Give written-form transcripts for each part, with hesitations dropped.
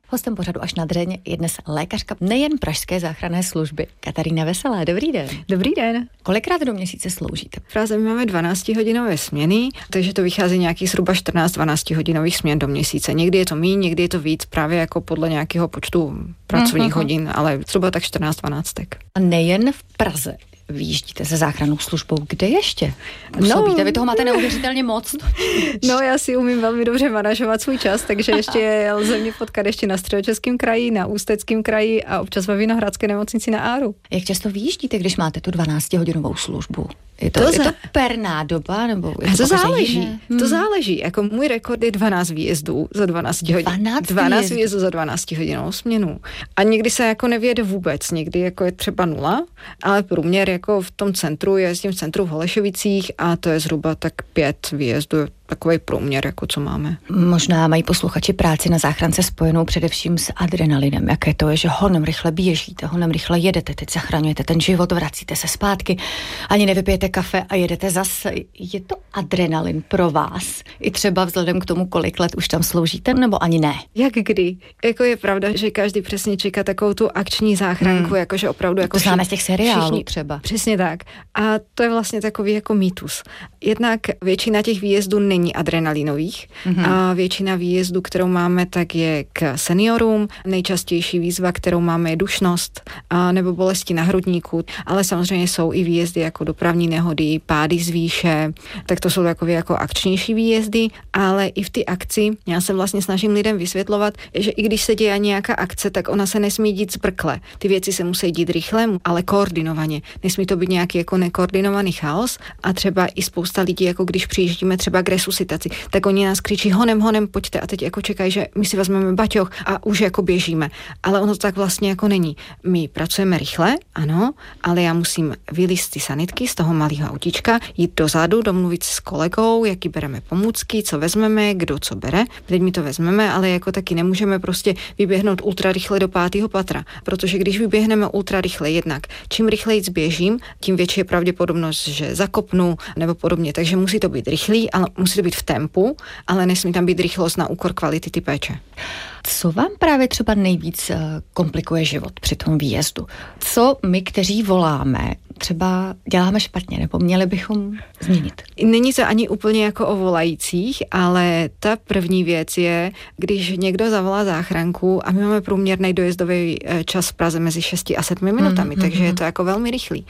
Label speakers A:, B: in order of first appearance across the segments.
A: Hostem pořadu Až na dřeň je dnes lékařka nejen pražské záchranné služby Katarína Veselá. Dobrý den.
B: Dobrý den.
A: Kolikrát do měsíce sloužíte?
B: V Praze máme 12-hodinové směny, takže to vychází nějakých zhruba 14-12-hodinových směn do měsíce. Někdy je to míň, někdy je to víc, právě jako podle nějakého počtu pracovních hodin, ale zhruba tak 14-12.
A: A nejen v Praze vyjíždíte se záchrannou službou. Kde ještě působíte? Vy toho máte neuvěřitelně moc.
B: No, já si umím velmi dobře manažovat svůj čas, takže ještě lze mě potkat ještě na Středočeském kraji, na Ústeckém kraji a občas ve Vinohradské nemocnici na Áru.
A: Jak často vyjíždíte, když máte tu 12-hodinovou službu? Je to perná doba? Nebo
B: to záleží. To záleží. Jako můj rekord je 12 výjezdů za 12 hodin. 12 výjezdů za 12 hodinovou směnu. A někdy se jako nevyjede vůbec. Někdy jako je třeba 0, ale průměr jako v tom centru, jezdím v centru v Holešovicích a to je zhruba tak 5 výjezdů. Takový průměr, jako co máme.
A: Možná mají posluchači práci na záchrance spojenou především s adrenalinem. Jaké to je, že honem rychle běžíte, honem rychle jedete, teď zachraňujete ten život, vracíte se zpátky, ani nevypijete kafe a jedete zase. Je to adrenalin pro vás? I třeba vzhledem k tomu, kolik let už tam sloužíte, nebo ani ne?
B: Jak kdy? Jako je pravda, že každý přesně čeká takovou tu akční záchranku, jakože opravdu jako
A: to známe z těch seriálů
B: všichni,
A: třeba.
B: Přesně tak. A to je vlastně takový jako mýtus. Jednak většina těch výjezdů není adrenalinových a většina výjezdů, kterou máme, tak je k seniorům. Nejčastější výzva, kterou máme, je dušnost a nebo bolesti na hrudníku, ale samozřejmě jsou i výjezdy jako dopravní nehody, pády z výše, tak to jsou takové jako akčnější výjezdy, ale i v té akci já se vlastně snažím lidem vysvětlovat, že i když se děje nějaká akce, tak ona se nesmí dít zbrkle. Ty věci se musí dít rychle, ale koordinovaně. Nesmí to být nějaký jako nekoordinovaný chaos a třeba i spousta lidí, jako když přijíždíme třeba k resuscitaci, tak oni nás křičí honem, pojďte a teď jako čekají, že my si vezmeme baťoch a už jako běžíme. Ale ono to tak vlastně jako není. My pracujeme rychle, ano, ale já musím vylízt ty sanitky z toho malého autíčka, jít dozadu, domluvit s kolegou, jaký bereme pomůcky, co vezmeme, kdo co bere. Teď my to vezmeme, ale jako taky nemůžeme prostě vyběhnout ultra rychle do 5. patra, protože když vyběhneme ultra rychle jednak, čím rychleji běžím, tím větší je pravděpodobnost, že zakopnu nebo podobně. Takže musí to být rychlý, ale musí to být v tempu, ale nesmí tam být rychlost na úkor kvality ty péče.
A: Co vám právě třeba nejvíc komplikuje život při tom výjezdu? Co my, kteří voláme, třeba děláme špatně, nebo měli bychom změnit?
B: Není to ani úplně jako o volajících, ale ta první věc je, když někdo zavolá záchranku a my máme průměrný dojezdový čas v Praze mezi 6 a 7 minutami, takže je to jako velmi rychlý.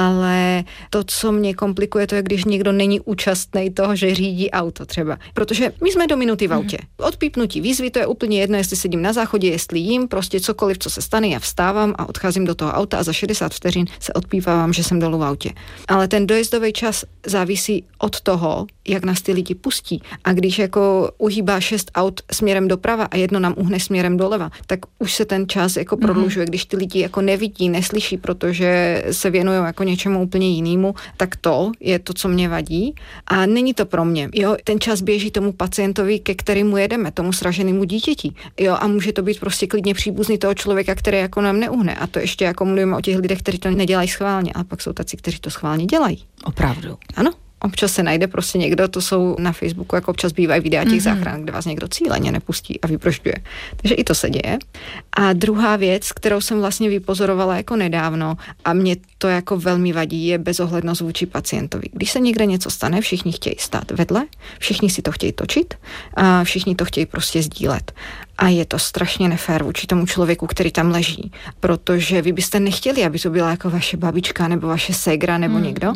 B: Ale to, co mě komplikuje, to je, když někdo není účastný toho, že řídí auto třeba. Protože my jsme do minuty v autě. Od pípnutí výzvy, to je úplně jedno, jestli sedím na záchodě, jestli jím, prostě cokoliv, co se stane, já vstávám a odcházím do toho auta a za 60 vteřin se odpívávám, že jsem dolů v autě. Ale ten dojezdový čas závisí od toho, jak nás ty lidi pustí. A když jako uhýbá 6 aut směrem doprava a jedno nám uhne směrem doleva, tak už se ten čas jako prodlužuje. Když ty lidi jako nevidí, neslyší, protože se věnují jako něčemu úplně jinému, tak to je to, co mě vadí. A není to pro mě. Jo, ten čas běží tomu pacientovi, ke kterému jedeme, tomu sraženému dítěti. Jo, a může to být prostě klidně příbuzný toho člověka, který jako nám neuhne. A to ještě jako mluvíme o těch lidech, kteří to nedělají schválně, a pak jsou tací, kteří to schválně dělají.
A: Opravdu.
B: Ano. Občas se najde prostě někdo, to jsou na Facebooku, jako občas bývají videa těch záchran, kde vás někdo cíleně nepustí a vyprošťuje. Takže i to se děje. A druhá věc, kterou jsem vlastně vypozorovala jako nedávno a mě to jako velmi vadí, je bezohlednost vůči pacientovi. Když se někde něco stane, všichni chtějí stát vedle, všichni si to chtějí točit a všichni to chtějí prostě sdílet. A je to strašně nefér vůči tomu člověku, který tam leží, protože vy byste nechtěli, aby to byla jako vaše babička nebo vaše ségra nebo někdo.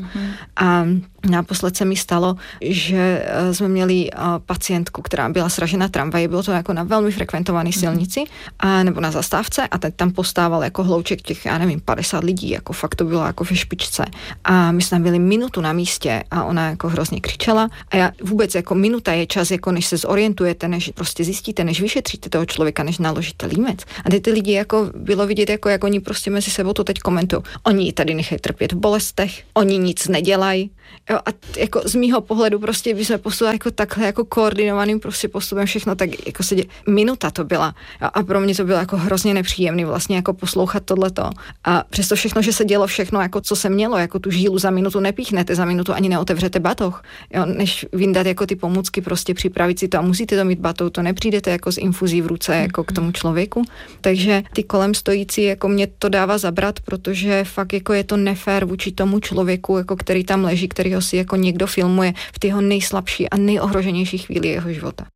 B: A naposled se mi stalo, že jsme měli pacientku, která byla sražena tramvaji, bylo to jako na velmi frekventované silnici a nebo na zastávce a teď tam postával jako hlouček těch, já nevím, 50 lidí, jako fakt to bylo jako ve špičce. A my jsme byli minutu na místě a ona jako hrozně křičela a já vůbec jako minuta je čas, jako než se zorientujete, než prostě zjistíte, než vyšetříte toho člověka, než naložíte límec. A ty lidi jako bylo vidět, jak oni prostě mezi sebou to teď komentují. Oni tady nechají trpět v bolestech, oni nic nedělají. Jo, a jako z mýho pohledu prostě bychom postupovali jako takhle jako koordinovaným prostě postupem všechno, tak jako minuta to byla. Jo, a pro mě to bylo jako hrozně nepříjemný vlastně jako poslouchat tohleto. A přesto všechno, že se dělo všechno jako co se mělo, jako tu žílu za minutu nepíchnete, za minutu ani neotevřete batoh, jo, než vyndat jako ty pomůcky, prostě připravit si to a musíte to mít batoh, to nepřijdete jako z infuzí v ruce jako k tomu člověku. Takže ty kolem stojící jako mě to dává zabrat, protože fakt jako je to nefér vůči tomu člověku, jako který tam leží, který ho si jako někdo filmuje v té jeho nejslabší a nejohroženější chvíli jeho života.